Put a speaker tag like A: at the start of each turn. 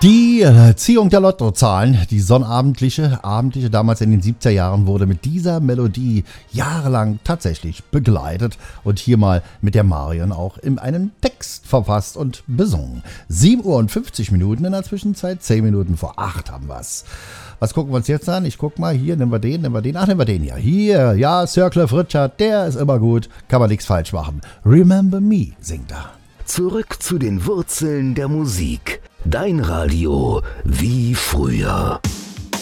A: Die Ziehung der Lottozahlen, die sonnabendliche, damals in den 70er Jahren, wurde mit dieser Melodie jahrelang tatsächlich begleitet und hier mal mit der Marion auch in einem Text verfasst und besungen. 7 Uhr und 50 Minuten in der Zwischenzeit, 10 Minuten vor 8 haben wir's. Was gucken wir uns jetzt an? Ich guck mal, hier, nehmen wir den, nehmen wir den ja. Hier, ja, Sir Cliff Richard, der ist immer gut, kann man nichts falsch machen. Remember Me singt er.
B: Zurück zu den Wurzeln der Musik. Dein Radio wie früher.